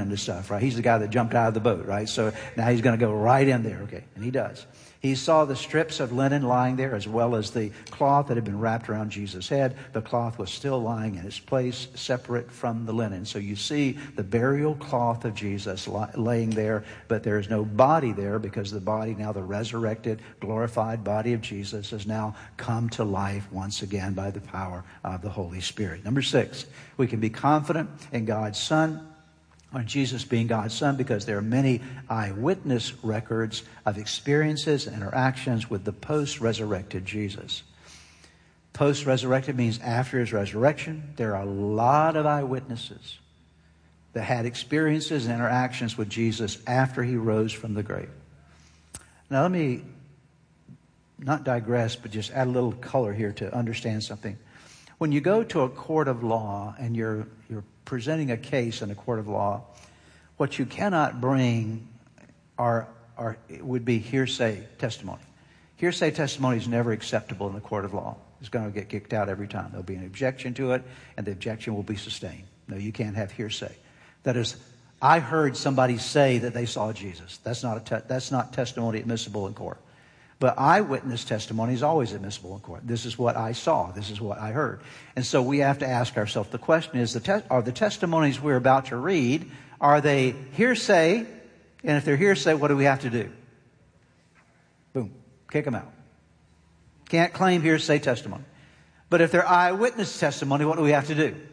linen and stuff, right? He's the guy that jumped out of the boat, right? So now he's going to go right in there, okay? And he does. He saw the strips of linen lying there, as well as the cloth that had been wrapped around Jesus' head. The cloth was still lying in its place, separate from the linen. So you see the burial cloth of Jesus laying there, but there is no body there, because the body, now the resurrected, glorified body of Jesus, has now come to life once again by the power of the Holy Spirit. Number 6, we can be confident in God's Son, on Jesus being God's Son, because there are many eyewitness records of experiences and interactions with the post-resurrected Jesus. Post-resurrected means after his resurrection. There are a lot of eyewitnesses that had experiences and interactions with Jesus after he rose from the grave. Now let me not digress, but just add a little color here to understand something. When you go to a court of law and you're presenting a case in a court of law, what you cannot bring would be hearsay testimony. Hearsay testimony is never acceptable in the court of law. It's going to get kicked out every time. There'll be an objection to it, and the objection will be sustained. No, you can't have hearsay. That is, I heard somebody say that they saw Jesus. That's not testimony admissible in court. But eyewitness testimony is always admissible in court. This is what I saw. This is what I heard. And so we have to ask ourselves, the question is, are the testimonies we're about to read, are they hearsay? And if they're hearsay, what do we have to do? Boom. Kick them out. Can't claim hearsay testimony. But if they're eyewitness testimony, what do we have to do?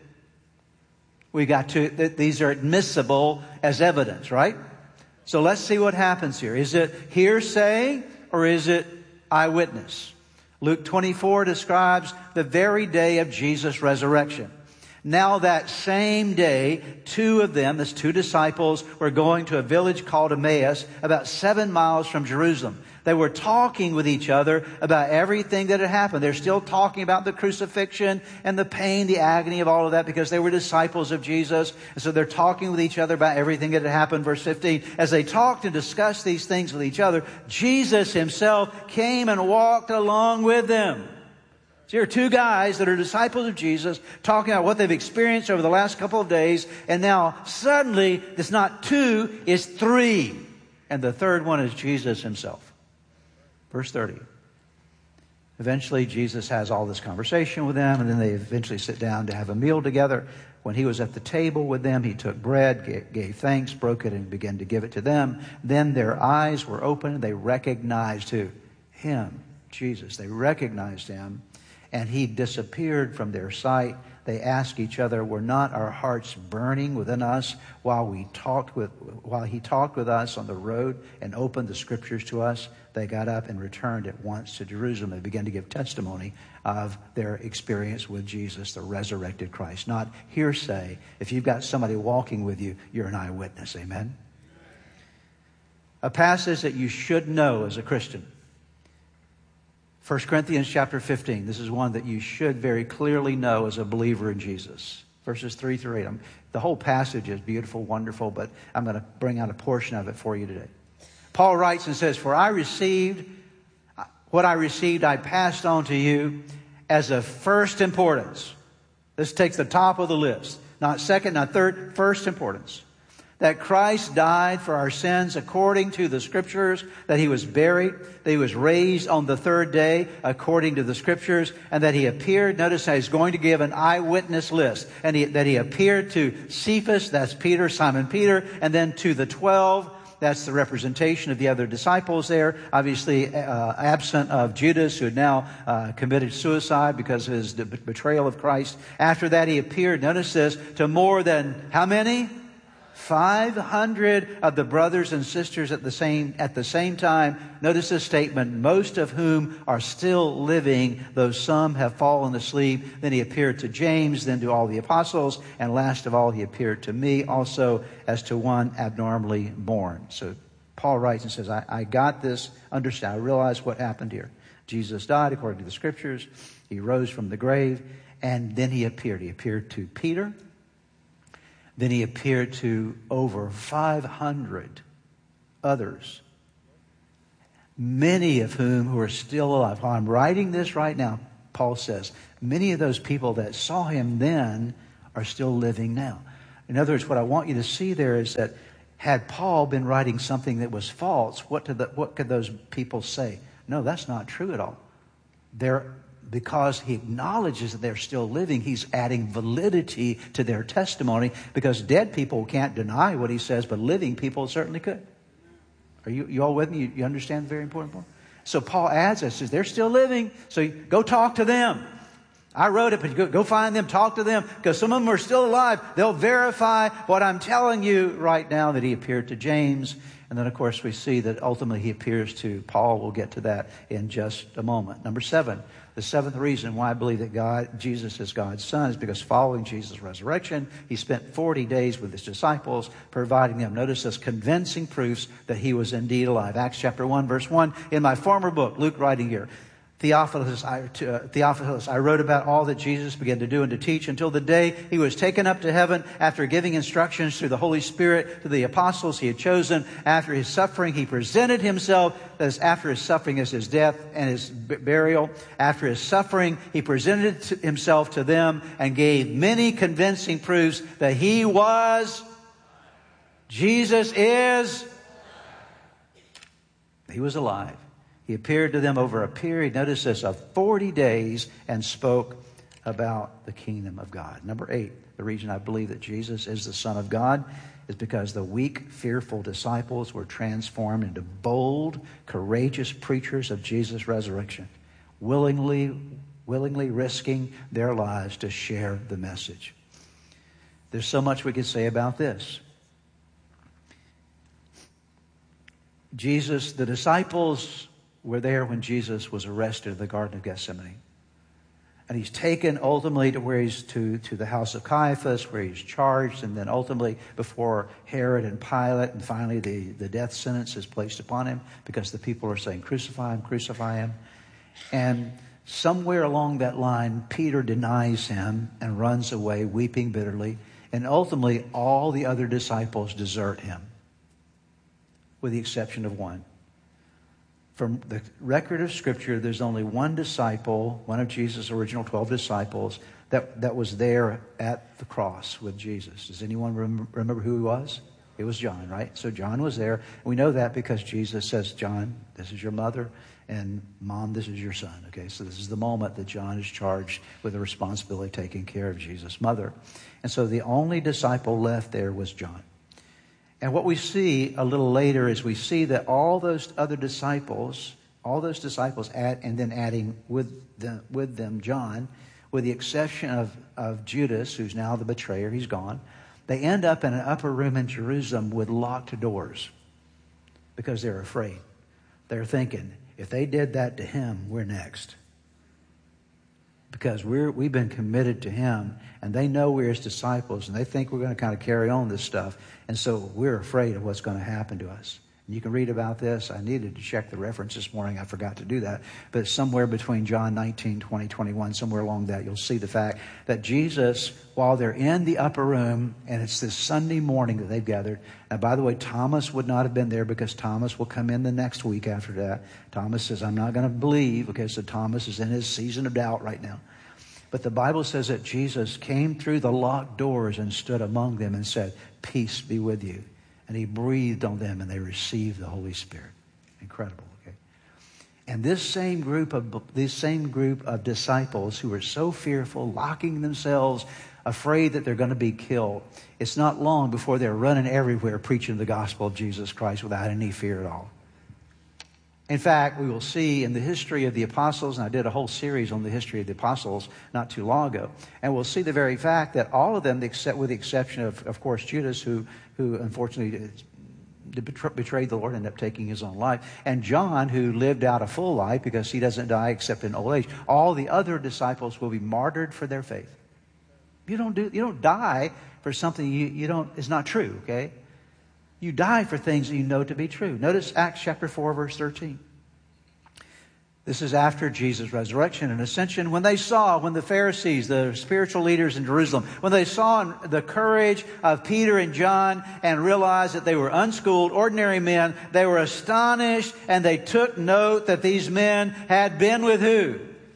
These are admissible as evidence, right? So let's see what happens here. Is it hearsay or is it eyewitness? Luke 24 describes the very day of Jesus' resurrection. Now that same day, 2 of them, that's 2 disciples, were going to a village called Emmaus, about 7 miles from Jerusalem. They were talking with each other about everything that had happened. They're still talking about the crucifixion and the pain, the agony of all of that, because they were disciples of Jesus. And so they're talking with each other about everything that had happened. Verse 15, as they talked and discussed these things with each other, Jesus himself came and walked along with them. So here are 2 guys that are disciples of Jesus talking about what they've experienced over the last couple of days. And now suddenly it's not 2, it's 3. And the third one is Jesus himself. Verse 30. Eventually Jesus has all this conversation with them, and then they eventually sit down to have a meal together. When he was at the table with them, he took bread, gave thanks, broke it, and began to give it to them. Then their eyes were opened, and they recognized who? Him, Jesus. They recognized him. And he disappeared from their sight. They asked each other, were not our hearts burning within us while he talked with us on the road and opened the scriptures to us? They got up and returned at once to Jerusalem. They began to give testimony of their experience with Jesus, the resurrected Christ. Not hearsay. If you've got somebody walking with you, you're an eyewitness. Amen? A passage that you should know as a Christian. 1 Corinthians chapter 15. This is one that you should very clearly know as a believer in Jesus. Verses 3 through 8. The whole passage is beautiful, wonderful, but I'm going to bring out a portion of it for you today. Paul writes and says, for what I received, I passed on to you as of first importance. This takes the top of the list. Not second, not third, first importance. That Christ died for our sins according to the Scriptures, that he was buried, that he was raised on the third day according to the Scriptures, and that he appeared. Notice how he's going to give an eyewitness list. And that he appeared to Cephas, that's Peter, Simon Peter, and then to the 12. That's the representation of the other disciples there. Obviously absent of Judas, who had now committed suicide because of his betrayal of Christ. After that he appeared, notice this, to more than how many? 500 of the brothers and sisters at the same time. Notice this statement, most of whom are still living, though some have fallen asleep. Then he appeared to James, then to all the apostles, and last of all he appeared to me also as to one abnormally born. So Paul writes and says, I got this, understand, I realize what happened here. Jesus died according to the Scriptures. He rose from the grave, and then he appeared. He appeared to Peter. Then he appeared to over 500 others, many of whom who are still alive. While I'm writing this right now, Paul says, many of those people that saw him then are still living now. In other words, what I want you to see there is that had Paul been writing something that was false, what could those people say? No, that's not true at all. Because he acknowledges that they're still living, he's adding validity to their testimony, because dead people can't deny what he says, but living people certainly could. Are you all with me? You understand the very important point? So Paul adds this, says they're still living, so go talk to them. I wrote it, but go find them, talk to them, because some of them are still alive. They'll verify what I'm telling you right now, that he appeared to James. And then, of course, we see that ultimately he appears to Paul. We'll get to that in just a moment. Number 7, the 7th reason why I believe that Jesus is God's Son is because following Jesus' resurrection, he spent 40 days with his disciples, providing them, notice this, convincing proofs that he was indeed alive. Acts chapter 1, verse 1, in my former book, Luke writing here, Theophilus, I wrote about all that Jesus began to do and to teach until the day he was taken up to heaven, after giving instructions through the Holy Spirit to the apostles he had chosen. After his suffering, he presented himself. That is, after his suffering is his death and his burial. After his suffering, he presented himself to them and gave many convincing proofs that Jesus was alive. He appeared to them over a period, notice this, of 40 days and spoke about the kingdom of God. Number 8, the reason I believe that Jesus is the Son of God is because the weak, fearful disciples were transformed into bold, courageous preachers of Jesus' resurrection, willingly risking their lives to share the message. There's so much we could say about this. The disciples were there when Jesus was arrested in the Garden of Gethsemane. And he's taken ultimately to where he's to the house of Caiaphas, where he's charged, and then ultimately before Herod and Pilate, and finally the death sentence is placed upon him because the people are saying, crucify him, crucify him. And somewhere along that line, Peter denies him and runs away, weeping bitterly. And ultimately, all the other disciples desert him, with the exception of one. From the record of Scripture, there's only one disciple, one of Jesus' original 12 disciples, that was there at the cross with Jesus. Does anyone remember who he was? It was John, right? So John was there. We know that because Jesus says, John, this is your mother, and Mom, this is your son. Okay, so this is the moment that John is charged with the responsibility of taking care of Jesus' mother. And so the only disciple left there was John. And what we see a little later is we see that all those other disciples, and then adding with them John, with the exception of Judas, who's now the betrayer, he's gone, they end up in an upper room in Jerusalem with locked doors because they're afraid. They're thinking, if they did that to him, we're next. Because we've been committed to him, and they know we're his disciples, and they think we're going to kind of carry on this stuff. And so we're afraid of what's going to happen to us. And you can read about this. I needed to check the reference this morning. I forgot to do that. But somewhere between John 19, 20, 21, somewhere along that, you'll see the fact that Jesus, while they're in the upper room, and it's this Sunday morning that they've gathered. Now, by the way, Thomas would not have been there because Thomas will come in the next week after that. Thomas says, I'm not going to believe. Okay, so Thomas is in his season of doubt right now. But the Bible says that Jesus came through the locked doors and stood among them and said, peace be with you. And he breathed on them and they received the Holy Spirit. Incredible, okay? And this same group of disciples who were so fearful, locking themselves, afraid that they're going to be killed, it's not long before they're running everywhere preaching the gospel of Jesus Christ without any fear at all. In fact, we will see in the history of the apostles, and I did a whole series on the history of the apostles not too long ago, and we'll see the very fact that all of them, with the exception of course, Judas, who unfortunately betrayed the Lord, ended up taking his own life, and John, who lived out a full life because he doesn't die except in old age, all the other disciples will be martyred for their faith. You don't die for something is not true, okay? You die for things that you know to be true. Notice Acts chapter 4, verse 13. This is after Jesus' resurrection and ascension. When the Pharisees, the spiritual leaders in Jerusalem, when they saw the courage of Peter and John and realized that they were unschooled, ordinary men, they were astonished and they took note that these men had been with who?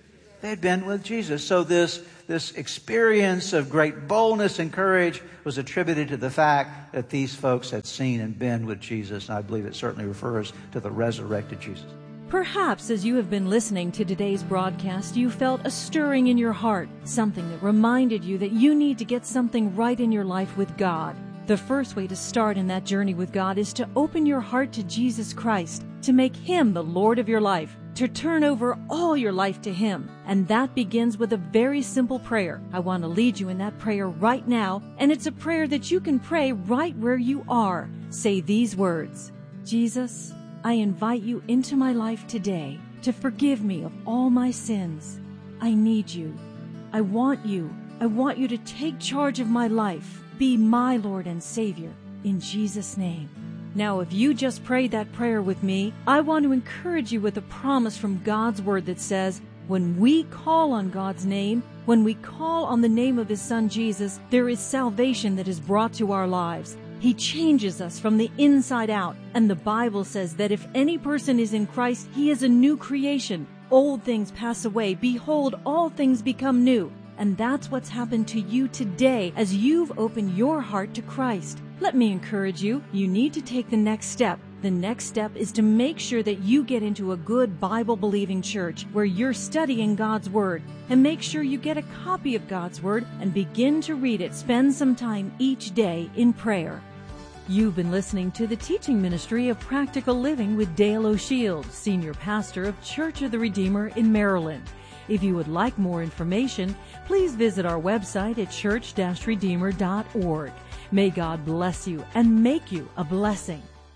they'd been with Jesus. So this experience of great boldness and courage was attributed to the fact that these folks had seen and been with Jesus. And I believe it certainly refers to the resurrected Jesus. Perhaps as you have been listening to today's broadcast, you felt a stirring in your heart, something that reminded you that you need to get something right in your life with God. The first way to start in that journey with God is to open your heart to Jesus Christ, to make Him the Lord of your life, to turn over all your life to Him. And that begins with a very simple prayer. I want to lead you in that prayer right now, and it's a prayer that you can pray right where you are. Say these words: Jesus, I invite you into my life today to forgive me of all my sins. I need you. I want you. I want you to take charge of my life. Be my Lord and Savior. In Jesus' name. Now, if you just prayed that prayer with me, I want to encourage you with a promise from God's Word that says, when we call on God's name, when we call on the name of His Son Jesus, there is salvation that is brought to our lives. He changes us from the inside out. And the Bible says that if any person is in Christ, he is a new creation. Old things pass away. Behold, all things become new. And that's what's happened to you today as you've opened your heart to Christ. Let me encourage you. You need to take the next step. The next step is to make sure that you get into a good Bible-believing church where you're studying God's Word. And make sure you get a copy of God's Word and begin to read it. Spend some time each day in prayer. You've been listening to the teaching ministry of Practical Living with Dale O'Shield, Senior Pastor of Church of the Redeemer in Maryland. If you would like more information, please visit our website at church-redeemer.org. May God bless you and make you a blessing.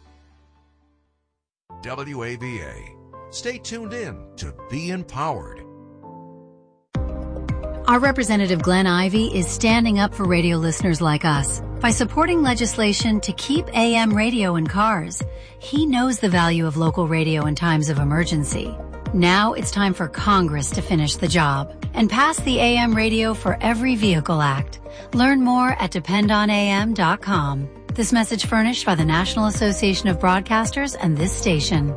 WAVA. Stay tuned in to Be Empowered. Our representative Glenn Ivey is standing up for radio listeners like us by supporting legislation to keep AM radio in cars. He knows the value of local radio in times of emergency. Now it's time for Congress to finish the job and pass the AM Radio for Every Vehicle Act. Learn more at dependonam.com. This message furnished by the National Association of Broadcasters and this station.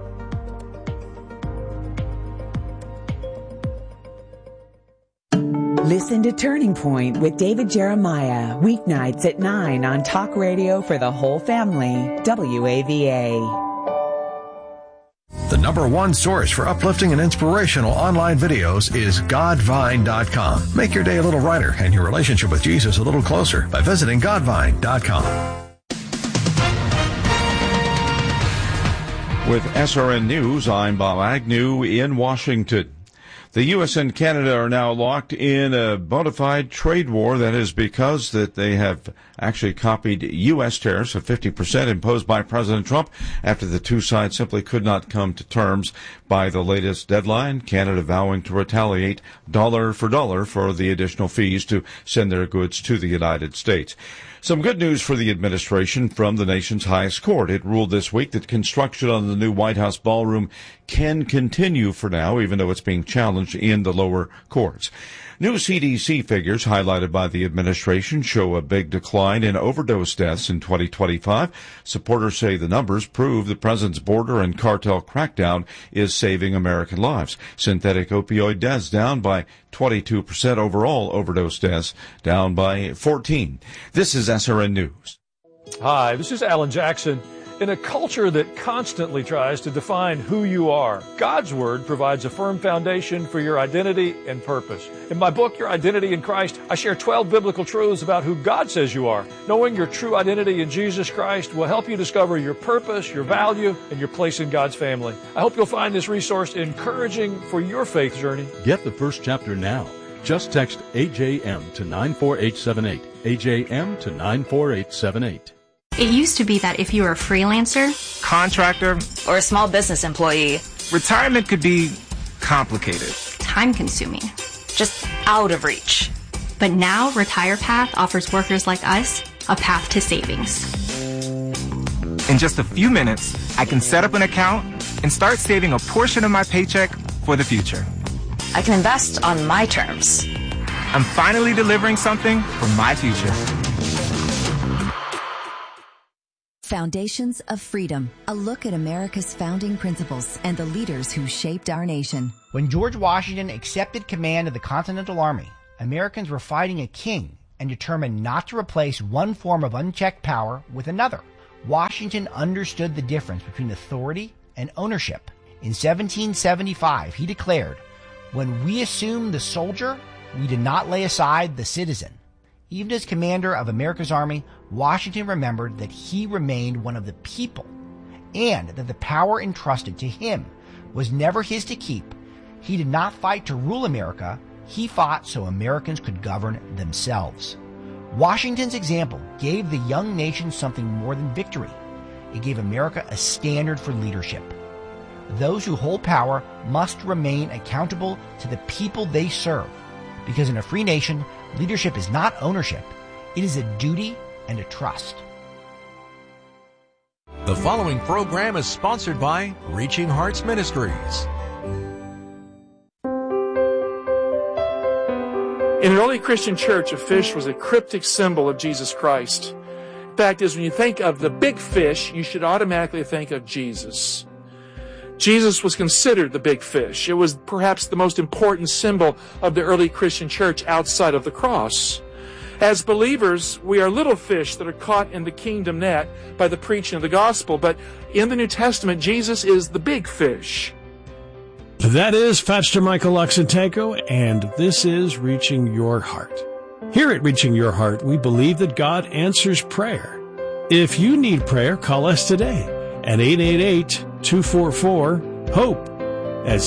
Listen to Turning Point with David Jeremiah, weeknights at 9 on Talk Radio for the whole family, WAVA. The number one source for uplifting and inspirational online videos is Godvine.com. Make your day a little brighter and your relationship with Jesus a little closer by visiting Godvine.com. With SRN News, I'm Bob Agnew in Washington. The U.S. and Canada are now locked in a bona fide trade war. That is because that they have actually copied U.S. tariffs of 50% imposed by President Trump after the two sides simply could not come to terms by the latest deadline, Canada vowing to retaliate dollar for dollar for the additional fees to send their goods to the United States. Some good news for the administration from the nation's highest court. It ruled this week that construction on the new White House ballroom can continue for now, even though it's being challenged in the lower courts. New CDC figures highlighted by the administration show a big decline in overdose deaths in 2025. Supporters say the numbers prove the president's border and cartel crackdown is saving American lives. Synthetic opioid deaths down by 22%, overall overdose deaths down by 14%. This is SRN News. Hi, this is Alan Jackson. In a culture that constantly tries to define who you are, God's Word provides a firm foundation for your identity and purpose. In my book, Your Identity in Christ, I share 12 biblical truths about who God says you are. Knowing your true identity in Jesus Christ will help you discover your purpose, your value, and your place in God's family. I hope you'll find this resource encouraging for your faith journey. Get the first chapter now. Just text AJM to 94878. AJM to 94878. It used to be that if you were a freelancer, contractor, or a small business employee, retirement could be complicated, time-consuming, just out of reach. But now RetirePath offers workers like us a path to savings. In just a few minutes, I can set up an account and start saving a portion of my paycheck for the future. I can invest on my terms. I'm finally delivering something for my future. Foundations of Freedom, a look at America's founding principles and the leaders who shaped our nation. When George Washington accepted command of the Continental Army, Americans were fighting a king and determined not to replace one form of unchecked power with another. Washington understood the difference between authority and ownership. In 1775, he declared, "When we assumed the soldier, we did not lay aside the citizen." Even as commander of America's army, Washington remembered that he remained one of the people and that the power entrusted to him was never his to keep. He did not fight to rule America. He fought so Americans could govern themselves. Washington's example gave the young nation something more than victory. It gave America a standard for leadership. Those who hold power must remain accountable to the people they serve, because in a free nation, leadership is not ownership. It is a duty and a trust. The following program is sponsored by Reaching Hearts Ministries. In an early Christian church, a fish was a cryptic symbol of Jesus Christ. The fact is, when you think of the big fish, you should automatically think of Jesus. Jesus was considered the big fish. It was perhaps the most important symbol of the early Christian church outside of the cross. As believers, we are little fish that are caught in the kingdom net by the preaching of the gospel. But in the New Testament, Jesus is the big fish. That is Pastor Michael Oxentenko, and this is Reaching Your Heart. Here at Reaching Your Heart, we believe that God answers prayer. If you need prayer, call us today at 888-244-HOPE. That's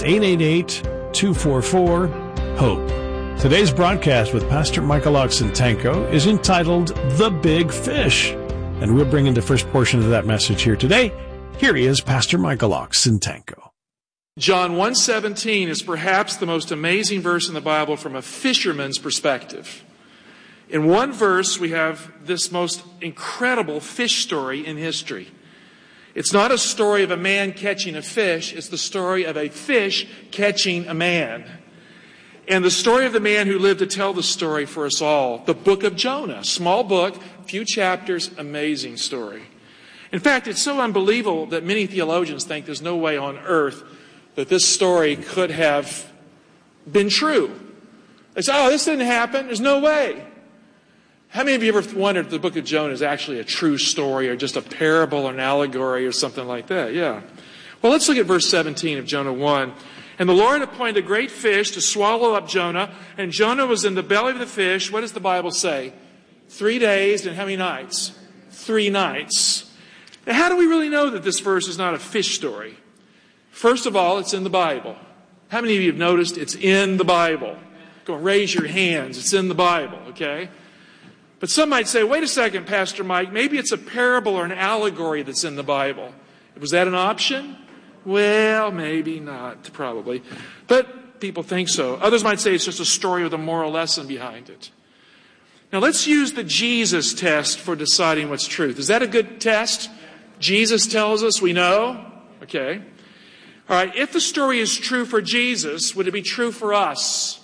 888-244-HOPE. Today's broadcast with Pastor Michael Oxentenko is entitled The Big Fish, and we'll bring in the first portion of that message here today. Here he is, Pastor Michael Oxentenko. John 1:17 is perhaps the most amazing verse in the Bible from a fisherman's perspective. In one verse, we have this most incredible fish story in history. It's not a story of a man catching a fish. It's the story of a fish catching a man. And the story of the man who lived to tell the story for us all. The book of Jonah. Small book, few chapters, amazing story. In fact, it's so unbelievable that many theologians think there's no way on earth that this story could have been true. They say, oh, this didn't happen. There's no way. How many of you ever wondered if the book of Jonah is actually a true story or just a parable or an allegory or something like that? Yeah. Well, let's look at verse 17 of Jonah 1. And the Lord appointed a great fish to swallow up Jonah, and Jonah was in the belly of the fish. What does the Bible say? 3 days and how many nights? 3 nights. Now, how do we really know that this verse is not a fish story? First of all, it's in the Bible. How many of you have noticed it's in the Bible? Go and raise your hands. It's in the Bible, okay? But some might say, wait a second, Pastor Mike, maybe it's a parable or an allegory that's in the Bible. Was that an option? Well, maybe not, probably. But people think so. Others might say it's just a story with a moral lesson behind it. Now, let's use the Jesus test for deciding what's truth. Is that a good test? Jesus tells us, we know. Okay. All right, if the story is true for Jesus, would it be true for us?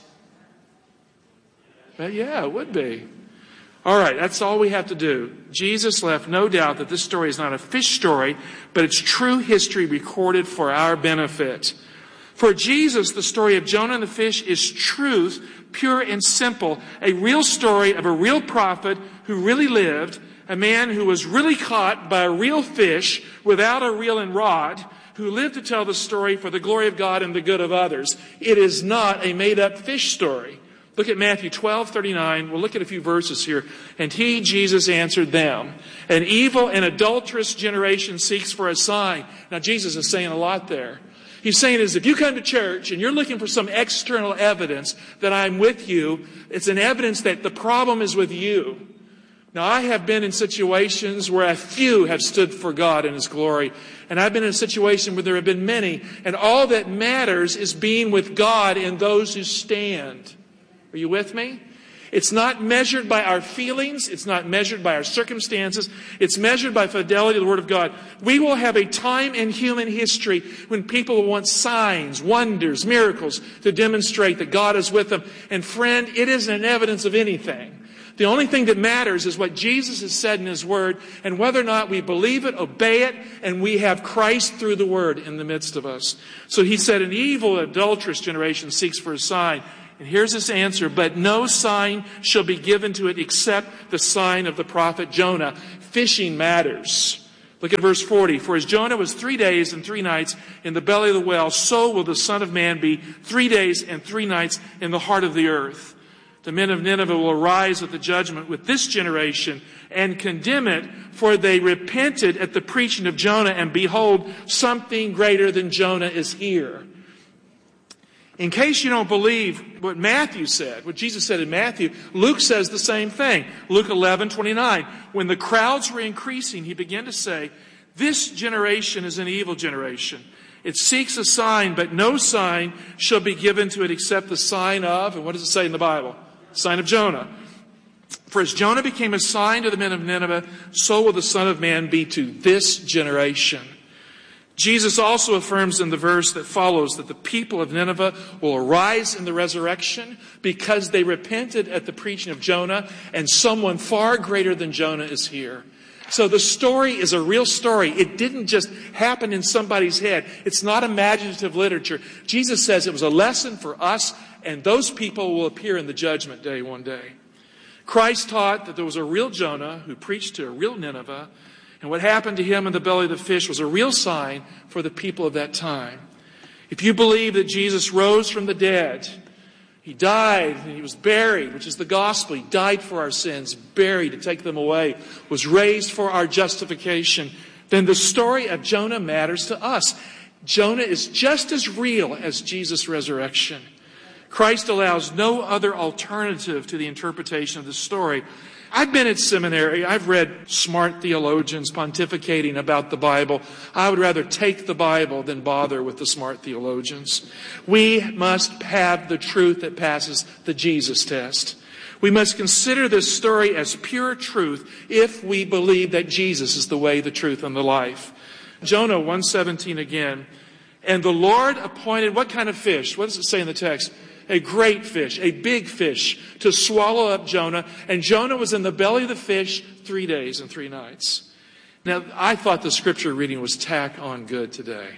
Well, yeah, it would be. All right, that's all we have to do. Jesus left no doubt that this story is not a fish story, but it's true history recorded for our benefit. For Jesus, the story of Jonah and the fish is truth, pure and simple, a real story of a real prophet who really lived, a man who was really caught by a real fish without a reel and rod, who lived to tell the story for the glory of God and the good of others. It is not a made-up fish story. Look at Matthew 12:39. We'll look at a few verses here. And he, Jesus, answered them, an evil and adulterous generation seeks for a sign. Now, Jesus is saying a lot there. He's saying is if you come to church and you're looking for some external evidence that I'm with you, it's an evidence that the problem is with you. Now, I have been in situations where a few have stood for God in His glory. And I've been in a situation where there have been many. And all that matters is being with God and those who stand. Are you with me? It's not measured by our feelings. It's not measured by our circumstances. It's measured by fidelity to the Word of God. We will have a time in human history when people will want signs, wonders, miracles to demonstrate that God is with them. And friend, it isn't an evidence of anything. The only thing that matters is what Jesus has said in His Word, and whether or not we believe it, obey it, and we have Christ through the Word in the midst of us. So He said, an evil, adulterous generation seeks for a sign. And here's His answer: but no sign shall be given to it except the sign of the prophet Jonah. Fishing matters. Look at verse 40. For as Jonah was 3 days and 3 nights in the belly of the whale, so will the Son of Man be 3 days and 3 nights in the heart of the earth. The men of Nineveh will arise at the judgment with this generation and condemn it, for they repented at the preaching of Jonah, and behold, something greater than Jonah is here. In case you don't believe what Matthew said, what Jesus said in Matthew, Luke says the same thing. Luke 11:29. When the crowds were increasing, he began to say, this generation is an evil generation. It seeks a sign, but no sign shall be given to it except the sign of, and what does it say in the Bible? Sign of Jonah. For as Jonah became a sign to the men of Nineveh, so will the Son of Man be to this generation. Jesus also affirms in the verse that follows that the people of Nineveh will arise in the resurrection because they repented at the preaching of Jonah, and someone far greater than Jonah is here. So the story is a real story. It didn't just happen in somebody's head. It's not imaginative literature. Jesus says it was a lesson for us, and those people will appear in the judgment day one day. Christ taught that there was a real Jonah who preached to a real Nineveh, and what happened to him in the belly of the fish was a real sign for the people of that time. If you believe that Jesus rose from the dead, He died and He was buried, which is the gospel. He died for our sins, buried to take them away, was raised for our justification, then the story of Jonah matters to us. Jonah is just as real as Jesus' resurrection. Christ allows no other alternative to the interpretation of the story. I've been at seminary. I've read smart theologians pontificating about the Bible. I would rather take the Bible than bother with the smart theologians. We must have the truth that passes the Jesus test. We must consider this story as pure truth if we believe that Jesus is the way, the truth, and the life. Jonah 1:17 again. And the Lord appointed what kind of fish? What does it say in the text? A great fish, a big fish, to swallow up Jonah. And Jonah was in the belly of the fish 3 days and 3 nights. Now, I thought the scripture reading was tack on good today.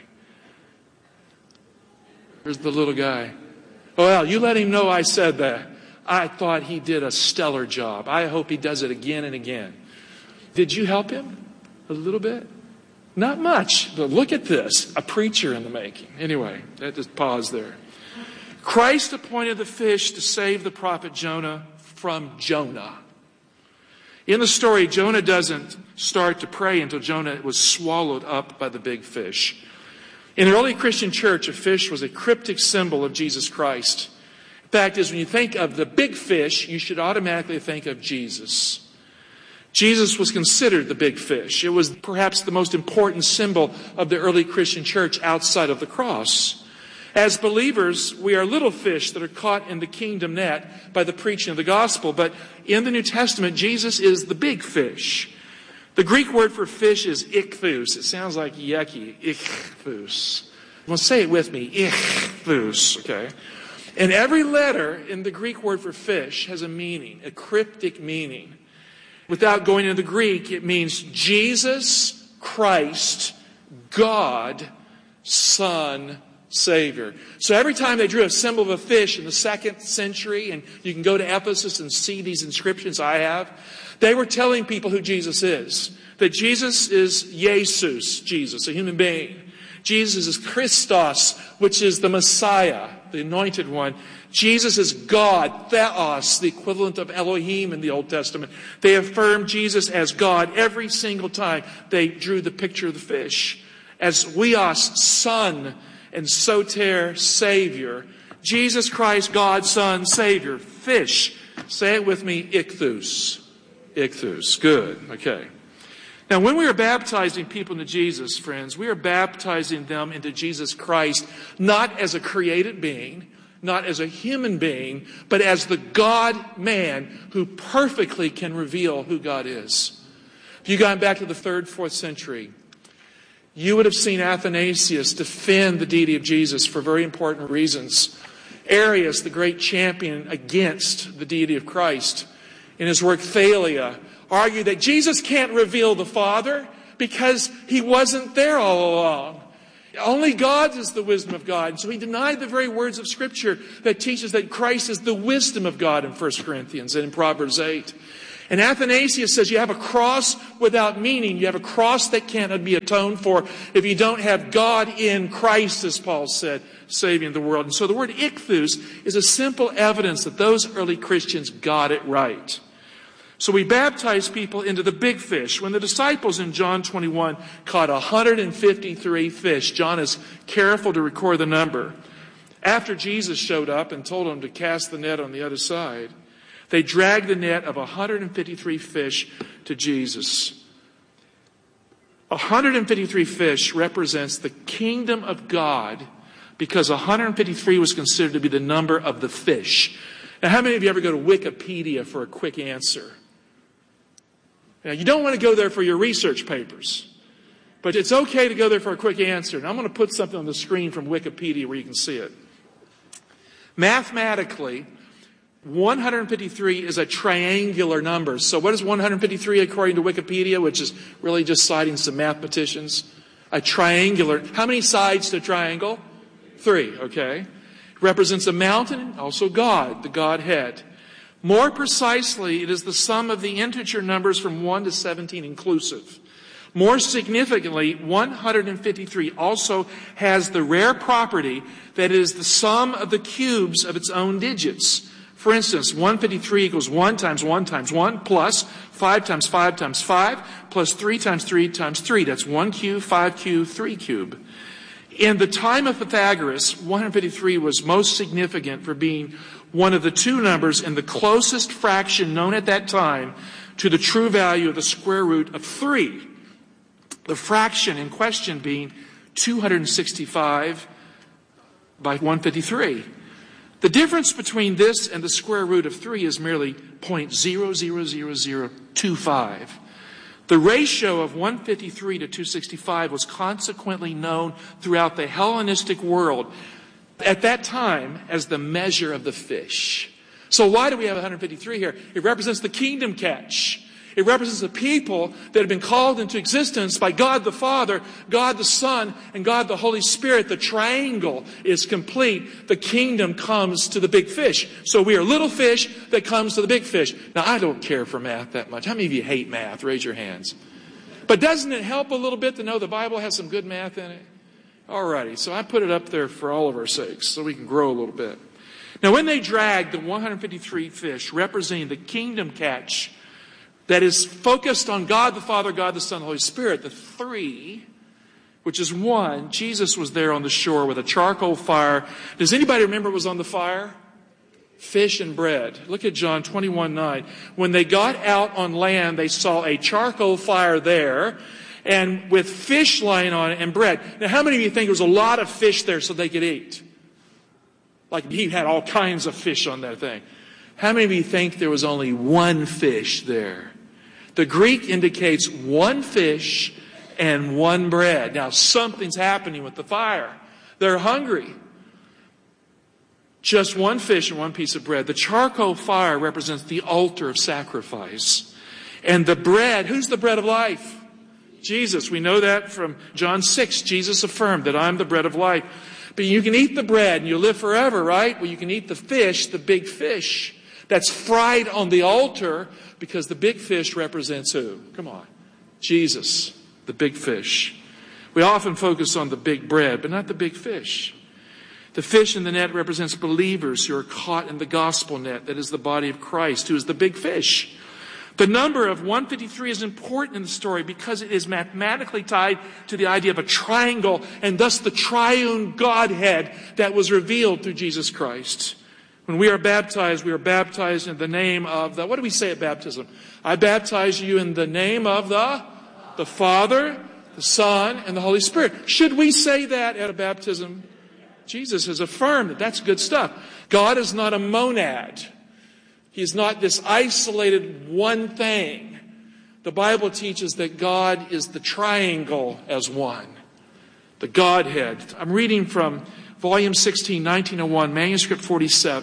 Here's the little guy. Well, you let him know I said that. I thought he did a stellar job. I hope he does it again and again. Did you help him a little bit? Not much, but look at this. A preacher in the making. Anyway, that just pause there. Christ appointed the fish to save the prophet Jonah from Jonah. In the story, Jonah doesn't start to pray until Jonah was swallowed up by the big fish. In the early Christian church, a fish was a cryptic symbol of Jesus Christ. The fact is, when you think of the big fish, you should automatically think of Jesus. Jesus was considered the big fish. It was perhaps the most important symbol of the early Christian church outside of the cross. As believers, we are little fish that are caught in the kingdom net by the preaching of the gospel. But in the New Testament, Jesus is the big fish. The Greek word for fish is ichthus. It sounds like yucky. Ichthus. Well, say it with me. Ichthus. Okay. And every letter in the Greek word for fish has a meaning, a cryptic meaning. Without going into the Greek, it means Jesus Christ, God, Son, Savior. So every time they drew a symbol of a fish in the 2nd century, and you can go to Ephesus and see these inscriptions I have, they were telling people who Jesus is. That Jesus is Jesus, a human being. Jesus is Christos, which is the Messiah, the anointed one. Jesus is God, Theos, the equivalent of Elohim in the Old Testament. They affirmed Jesus as God every single time they drew the picture of the fish. As Weos, Son, and Soter, Savior. Jesus Christ, God, Son, Savior. Fish. Say it with me, ichthus. Ichthus. Good. Okay. Now, when we are baptizing people into Jesus, friends, we are baptizing them into Jesus Christ, not as a created being, not as a human being, but as the God-man who perfectly can reveal who God is. If you gone back to the 3rd, 4th century, you would have seen Athanasius defend the deity of Jesus for very important reasons. Arius, the great champion against the deity of Christ. in his work Thalia, argued that Jesus can't reveal the Father because he wasn't there all along. Only God is the wisdom of God. And so he denied the very words of Scripture that teaches that Christ is the wisdom of God in 1 Corinthians and in Proverbs 8. And Athanasius says you have a cross without meaning. You have a cross that cannot be atoned for if you don't have God in Christ, as Paul said, saving the world. And so the word ichthus is a simple evidence that those early Christians got it right. So we baptize people into the big fish. When the disciples in John 21 caught 153 fish, John is careful to record the number. After Jesus showed up and told them to cast the net on the other side, they dragged the net of 153 fish to Jesus. 153 fish represents the kingdom of God because 153 was considered to be the number of the fish. Now, how many of you ever go to Wikipedia for a quick answer? Now, you don't want to go there for your research papers, but it's okay to go there for a quick answer. And I'm going to put something on the screen from Wikipedia where you can see it. Mathematically, 153 is a triangular number. So what is 153 according to Wikipedia, which is really just citing some mathematicians? A triangular. How many sides to a triangle? 3, okay. It represents a mountain, also God, the Godhead. More precisely, it is the sum of the integer numbers from 1 to 17 inclusive. More significantly, 153 also has the rare property that it is the sum of the cubes of its own digits. For instance, 153 equals 1 times 1 times 1 plus 5 times 5 times 5 plus 3 times 3 times 3. That's 1 cube, 5 cube, 3 cube. In the time of Pythagoras, 153 was most significant for being one of the two numbers in the closest fraction known at that time to the true value of the square root of 3. The fraction in question being 265 by 153. The difference between this and the square root of 3 is merely 0.00025. The ratio of 153 to 265 was consequently known throughout the Hellenistic world at that time as the measure of the fish. So why do we have 153 here? It represents the kingdom catch. It represents the people that have been called into existence by God the Father, God the Son, and God the Holy Spirit. The triangle is complete. The kingdom comes to the big fish. So we are little fish that comes to the big fish. Now, I don't care for math that much. How many of you hate math? Raise your hands. But doesn't it help a little bit to know the Bible has some good math in it? Alrighty, so I put it up there for all of our sakes so we can grow a little bit. Now, when they dragged the 153 fish representing the kingdom catch that is focused on God the Father, God the Son, the Holy Spirit, the 3, which is 1, Jesus was there on the shore with a charcoal fire. Does anybody remember what was on the fire? Fish and bread. Look at John 21:9. When they got out on land, they saw a charcoal fire there, and with fish lying on it and bread. Now, how many of you think there was a lot of fish there so they could eat? Like he had all kinds of fish on that thing. How many of you think there was only one fish there? The Greek indicates one fish and one bread. Now, something's happening with the fire. They're hungry. Just one fish and one piece of bread. The charcoal fire represents the altar of sacrifice. And the bread, who's the bread of life? Jesus. We know that from John 6. Jesus affirmed that I'm the bread of life. But you can eat the bread and you live forever, right? Well, you can eat the fish, the big fish, that's fried on the altar, because the big fish represents who? Come on. Jesus, the big fish. We often focus on the big bread, but not the big fish. The fish in the net represents believers who are caught in the gospel net, that is the body of Christ, who is the big fish. The number of 153 is important in the story because it is mathematically tied to the idea of a triangle and thus the triune Godhead that was revealed through Jesus Christ. When we are baptized in the name of the, what do we say at baptism? I baptize you in the name of the Father, the Son, and the Holy Spirit. Should we say that at a baptism? Jesus has affirmed that that's good stuff. God is not a monad. He is not this isolated one thing. The Bible teaches that God is the triangle as one. The Godhead. I'm reading from Volume 16, 1901, Manuscript 47.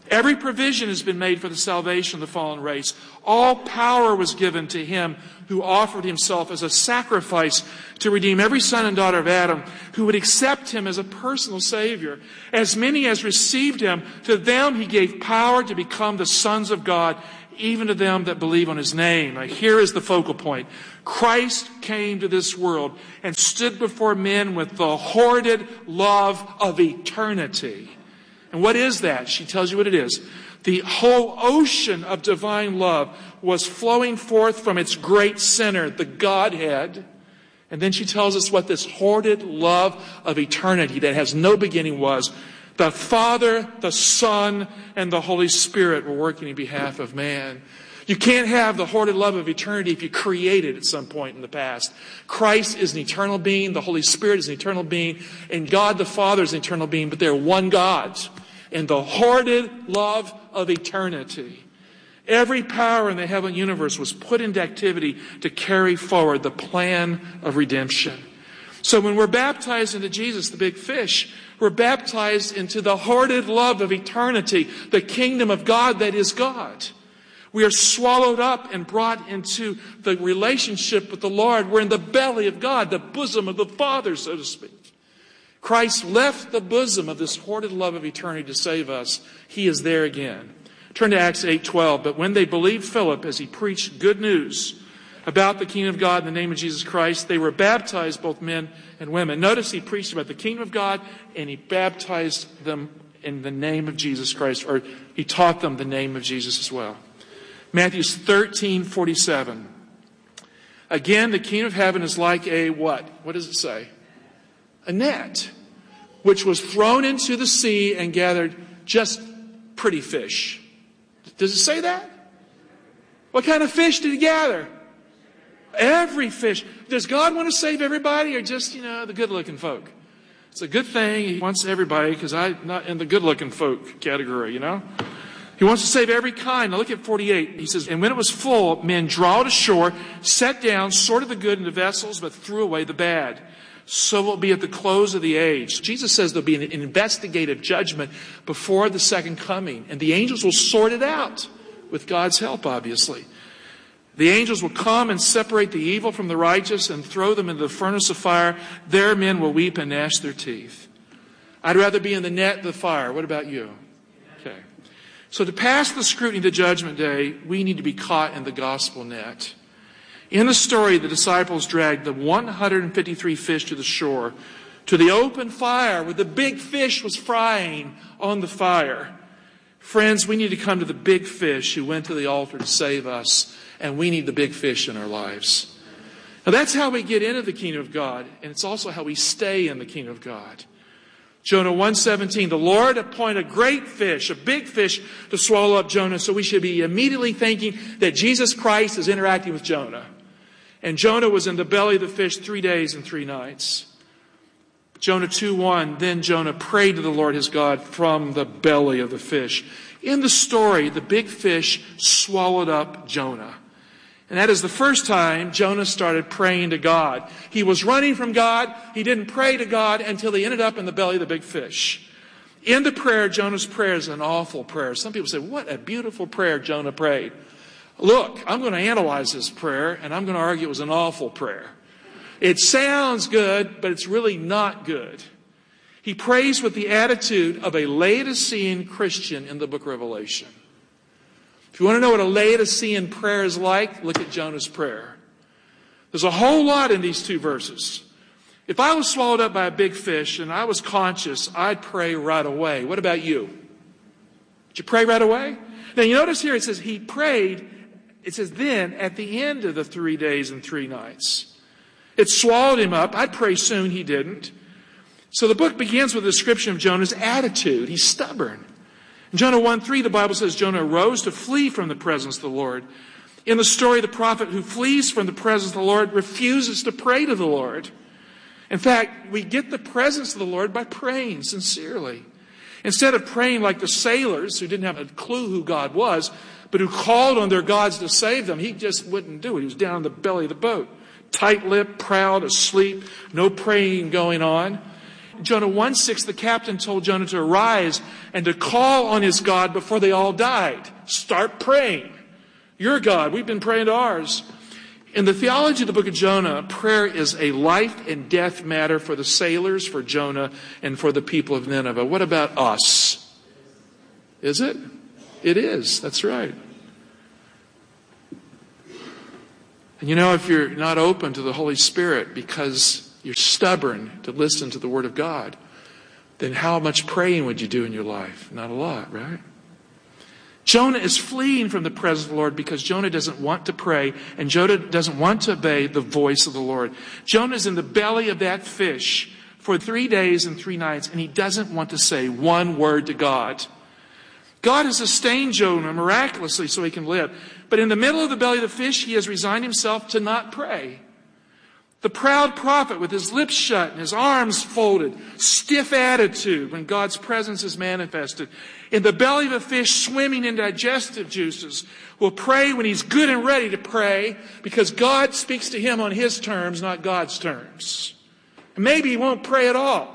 Every provision has been made for the salvation of the fallen race. All power was given to him who offered himself as a sacrifice to redeem every son and daughter of Adam who would accept him as a personal Savior. As many as received him, to them he gave power to become the sons of God, even to them that believe on his name. Now, here is the focal point. Christ came to this world and stood before men with the hoarded love of eternity. And what is that? She tells you what it is. The whole ocean of divine love was flowing forth from its great center, the Godhead. And then she tells us what this hoarded love of eternity that has no beginning was. The Father, the Son, and the Holy Spirit were working in behalf of man. You can't have the hoarded love of eternity if you create it at some point in the past. Christ is an eternal being, the Holy Spirit is an eternal being, and God the Father is an eternal being, but they're one God. And the hoarded love of eternity. Every power in the heavenly universe was put into activity to carry forward the plan of redemption. So when we're baptized into Jesus, the big fish, we're baptized into the hoarded love of eternity, the kingdom of God that is God. We are swallowed up and brought into the relationship with the Lord. We're in the belly of God, the bosom of the Father, so to speak. Christ left the bosom of this hoarded love of eternity to save us. He is there again. Turn to Acts 8:12. But when they believed Philip as he preached good news about the kingdom of God in the name of Jesus Christ, they were baptized, both men and women. Notice he preached about the kingdom of God and he baptized them in the name of Jesus Christ, or he taught them the name of Jesus as well. Matthew 13:47. Again, the kingdom of heaven is like a what? What does it say? A net, which was thrown into the sea and gathered just pretty fish. Does it say that? What kind of fish did he gather? Every fish. Does God want to save everybody or just, the good-looking folk? It's a good thing he wants everybody, because I'm not in the good-looking folk category, He wants to save every kind. Now look at 48. He says, and when it was full, men drawed ashore, set down, sorted the good into vessels, but threw away the bad. So will it be at the close of the age. Jesus says there'll be an investigative judgment before the second coming. And the angels will sort it out with God's help, obviously. The angels will come and separate the evil from the righteous and throw them into the furnace of fire. There men will weep and gnash their teeth. I'd rather be in the net than the fire. What about you? Okay. So to pass the scrutiny of the judgment day, we need to be caught in the gospel net. In the story, the disciples dragged the 153 fish to the shore, to the open fire where the big fish was frying on the fire. Friends, we need to come to the big fish who went to the altar to save us, and we need the big fish in our lives. Now that's how we get into the kingdom of God, and it's also how we stay in the kingdom of God. Jonah 1:17, the Lord appointed a great fish, a big fish, to swallow up Jonah, so we should be immediately thinking that Jesus Christ is interacting with Jonah. And Jonah was in the belly of the fish 3 days and 3 nights. Jonah 2:1, then Jonah prayed to the Lord his God from the belly of the fish. In the story, the big fish swallowed up Jonah. And that is the first time Jonah started praying to God. He was running from God. He didn't pray to God until he ended up in the belly of the big fish. In the prayer, Jonah's prayer is an awful prayer. Some people say, what a beautiful prayer Jonah prayed. Look, I'm going to analyze this prayer, and I'm going to argue it was an awful prayer. It sounds good, but it's really not good. He prays with the attitude of a Laodicean Christian in the book of Revelation. If you want to know what a Laodicean prayer is like, look at Jonah's prayer. There's a whole lot in these 2 verses. If I was swallowed up by a big fish and I was conscious, I'd pray right away. What about you? Did you pray right away? Now you notice here it says he prayed. It says then at the end of the 3 days and 3 nights. It swallowed him up. I'd pray soon. He didn't. So the book begins with a description of Jonah's attitude. He's stubborn. In Jonah 1:3, the Bible says Jonah arose to flee from the presence of the Lord. In the story, the prophet who flees from the presence of the Lord refuses to pray to the Lord. In fact, we get the presence of the Lord by praying sincerely. Instead of praying like the sailors who didn't have a clue who God was, but who called on their gods to save them, he just wouldn't do it. He was down in the belly of the boat, tight-lipped, proud, asleep, no praying going on. Jonah 1:6, the captain told Jonah to arise and to call on his God before they all died. Start praying. Your God. We've been praying to ours. In the theology of the book of Jonah, prayer is a life and death matter for the sailors, for Jonah, and for the people of Nineveh. What about us? Is it? It is. That's right. And you know, if you're not open to the Holy Spirit because you're stubborn to listen to the Word of God, then how much praying would you do in your life? Not a lot, right? Jonah is fleeing from the presence of the Lord because Jonah doesn't want to pray and Jonah doesn't want to obey the voice of the Lord. Jonah is in the belly of that fish for 3 days and 3 nights, and he doesn't want to say one word to God. God has sustained Jonah miraculously so he can live. But in the middle of the belly of the fish, he has resigned himself to not pray. The proud prophet with his lips shut and his arms folded, stiff attitude when God's presence is manifested. In the belly of a fish swimming in digestive juices, will pray when he's good and ready to pray because God speaks to him on his terms, not God's terms. And maybe he won't pray at all.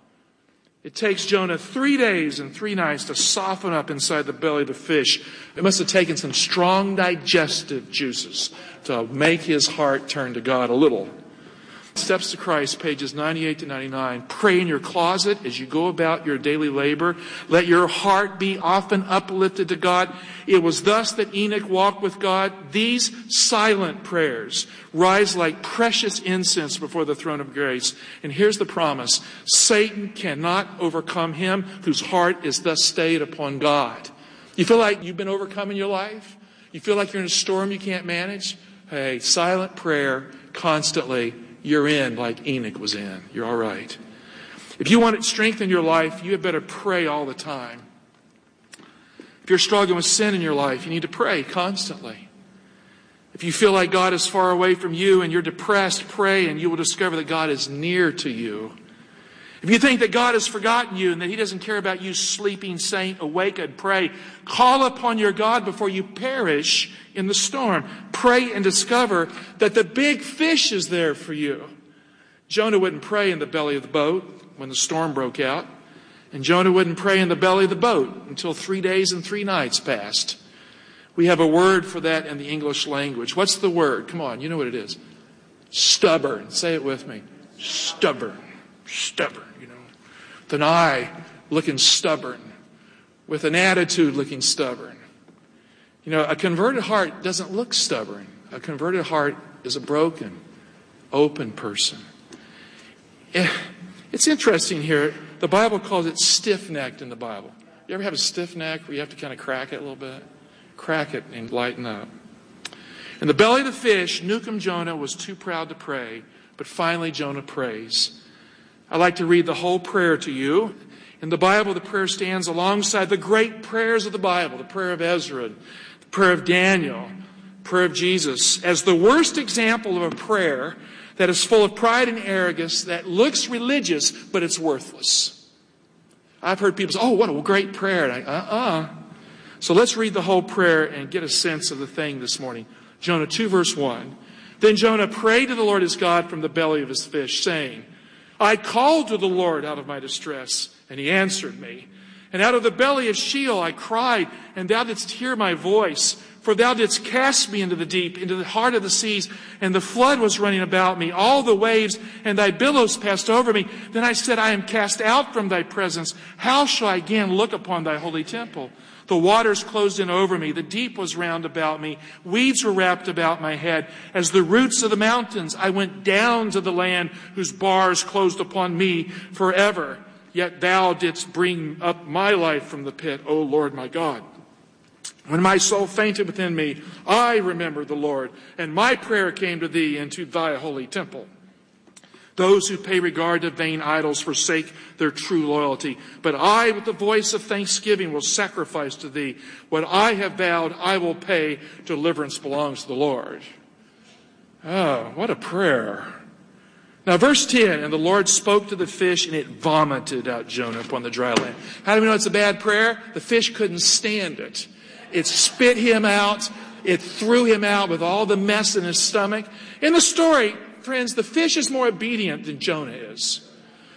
It takes Jonah 3 days and 3 nights to soften up inside the belly of the fish. It must have taken some strong digestive juices to make his heart turn to God a little. Steps to Christ, pages 98 to 99. Pray in your closet as you go about your daily labor. Let your heart be often uplifted to God. It was thus that Enoch walked with God. These silent prayers rise like precious incense before the throne of grace. And here's the promise. Satan cannot overcome him whose heart is thus stayed upon God. You feel like you've been overcome in your life? You feel like you're in a storm you can't manage? Hey, silent prayer constantly. You're in like Enoch was in. You're all right. If you want strength in your life, you had better pray all the time. If you're struggling with sin in your life, you need to pray constantly. If you feel like God is far away from you and you're depressed, pray and you will discover that God is near to you. If you think that God has forgotten you and that He doesn't care about you, sleeping saint, awake and pray. Call upon your God before you perish in the storm. Pray and discover that the big fish is there for you. Jonah wouldn't pray in the belly of the boat when the storm broke out. And Jonah wouldn't pray in the belly of the boat until 3 days and 3 nights passed. We have a word for that in the English language. What's the word? Come on, you know what it is. Stubborn. Say it with me. Stubborn. Stubborn, you know. With an eye looking stubborn. With an attitude looking stubborn. You know, a converted heart doesn't look stubborn. A converted heart is a broken, open person. It's interesting here. The Bible calls it stiff-necked in the Bible. You ever have a stiff neck where you have to kind of crack it a little bit? Crack it and lighten up. In the belly of the fish, Nukum Jonah was too proud to pray, but finally Jonah prays. I'd like to read the whole prayer to you. In the Bible, the prayer stands alongside the great prayers of the Bible, the prayer of Ezra, the prayer of Daniel, the prayer of Jesus, as the worst example of a prayer that is full of pride and arrogance, that looks religious, but it's worthless. I've heard people say, oh, what a great prayer. And So let's read the whole prayer and get a sense of the thing this morning. Jonah 2, verse 1. Then Jonah prayed to the Lord his God from the belly of his fish, saying, I called to the Lord out of my distress, and He answered me. And out of the belly of Sheol I cried, and Thou didst hear my voice. For Thou didst cast me into the deep, into the heart of the seas, and the flood was running about me, all the waves, and Thy billows passed over me. Then I said, I am cast out from Thy presence. How shall I again look upon Thy holy temple? The waters closed in over me. The deep was round about me. Weeds were wrapped about my head. As the roots of the mountains, I went down to the land whose bars closed upon me forever. Yet Thou didst bring up my life from the pit, O Lord my God. When my soul fainted within me, I remembered the Lord, and my prayer came to Thee into Thy holy temple. Those who pay regard to vain idols forsake their true loyalty. But I, with the voice of thanksgiving, will sacrifice to Thee. What I have vowed, I will pay. Deliverance belongs to the Lord. Oh, what a prayer. Now, verse 10, and the Lord spoke to the fish, and it vomited out Jonah upon the dry land. How do we know it's a bad prayer? The fish couldn't stand it. It spit him out. It threw him out with all the mess in his stomach. In the story, friends, the fish is more obedient than Jonah is.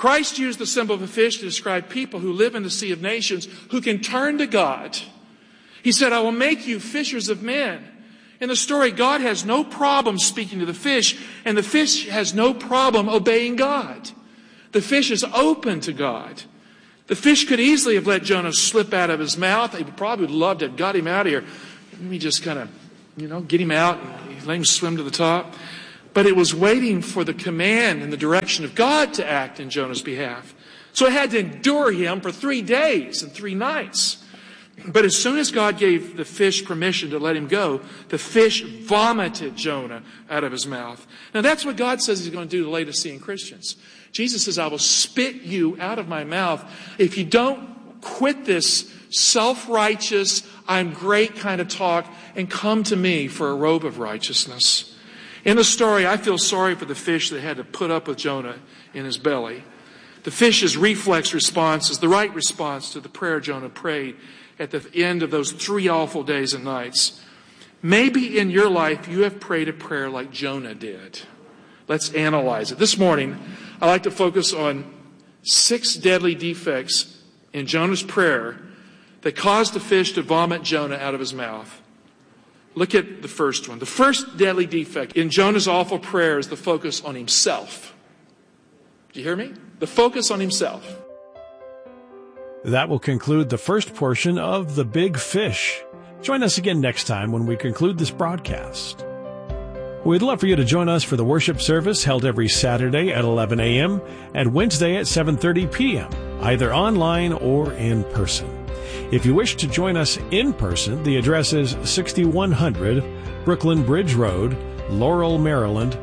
Christ used the symbol of a fish to describe people who live in the sea of nations who can turn to God. He said, I will make you fishers of men. In the story, God has no problem speaking to the fish, and the fish has no problem obeying God. The fish is open to God. The fish could easily have let Jonah slip out of his mouth. He probably would love to have got him out of here. Let me just kind of, get him out and let him swim to the top. But it was waiting for the command and the direction of God to act in Jonah's behalf. So it had to endure him for 3 days and 3 nights. But as soon as God gave the fish permission to let him go, the fish vomited Jonah out of his mouth. Now that's what God says he's going to do to Laodicean Christians. Jesus says, I will spit you out of my mouth if you don't quit this self-righteous, I'm great kind of talk and come to me for a robe of righteousness. In the story, I feel sorry for the fish that had to put up with Jonah in his belly. The fish's reflex response is the right response to the prayer Jonah prayed at the end of those 3 awful days and nights. Maybe in your life you have prayed a prayer like Jonah did. Let's analyze it. This morning, I'd like to focus on 6 deadly defects in Jonah's prayer that caused the fish to vomit Jonah out of his mouth. Look at the first one. The first deadly defect in Jonah's awful prayer is the focus on himself. Do you hear me? The focus on himself. That will conclude the first portion of The Big Fish. Join us again next time when we conclude this broadcast. We'd love for you to join us for the worship service held every Saturday at 11 a.m. and Wednesday at 7:30 p.m., either online or in person. If you wish to join us in person, the address is 6100 Brooklyn Bridge Road, Laurel, Maryland,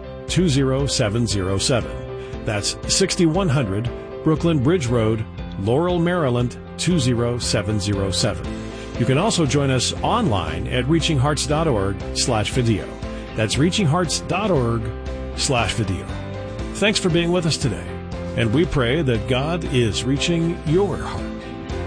20707. That's 6100 Brooklyn Bridge Road, Laurel, Maryland, 20707. You can also join us online at reachinghearts.org/video. That's reachinghearts.org/video. Thanks for being with us today, and we pray that God is reaching your heart.